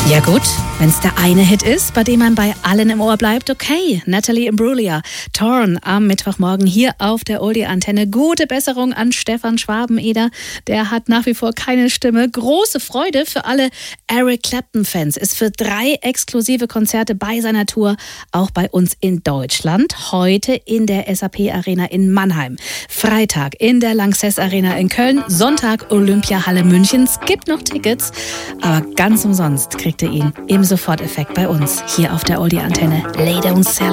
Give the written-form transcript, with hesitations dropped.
Ja gut, wenn es der eine Hit ist, bei dem man bei allen im Ohr bleibt, okay. Natalie Imbruglia, Torn am Mittwochmorgen hier auf der Oldie-Antenne. Gute Besserung an Stefan Schwabeneder. Der hat nach wie vor keine Stimme. Große Freude für alle Eric Clapton-Fans. Ist für 3 exklusive Konzerte bei seiner Tour, auch bei uns in Deutschland. Heute in der SAP-Arena in Mannheim. Freitag in der Lanxess Arena in Köln. Sonntag Olympiahalle München. Es gibt noch Tickets, aber ganz umsonst kriegt ihr ihn im Soforteffekt bei uns hier auf der Oldie-Antenne. Lay Down Sally.